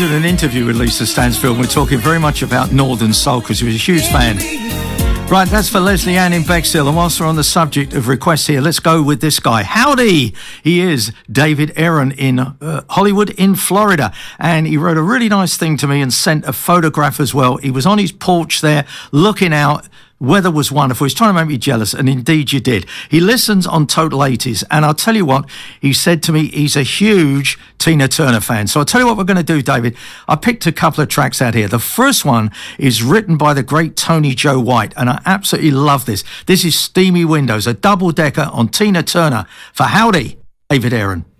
did an interview with Lisa Stansfield. We're talking very much about Northern Soul because he was a huge fan. Right, that's for Leslie Ann in Bexhill. And whilst we're on the subject of requests here, let's go with this guy. Howdy! He is David Aaron in Hollywood in Florida. And he wrote a really nice thing to me and sent a photograph as well. He was on his porch there looking out. Weather was wonderful. He's trying to make me jealous, and indeed you did. He listens on Total 80s, and I'll tell you what, he said to me he's a huge Tina Turner fan. So I'll tell you what we're going to do, David. I picked a couple of tracks out here. The first one is written by the great Tony Joe White, and I absolutely love this. This is Steamy Windows, a double-decker on Tina Turner for Howdy, David Aaron.